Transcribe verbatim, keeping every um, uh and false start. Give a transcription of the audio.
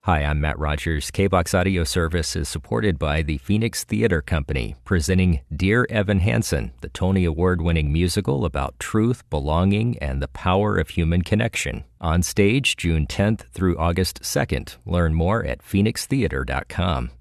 Hi, I'm Matt Rogers. K-BOX Audio Service is supported by the Phoenix Theater Company, presenting Dear Evan Hansen, the Tony Award-winning musical about truth, belonging, and the power of human connection. On stage June tenth through August second. Learn more at phoenix theater dot com.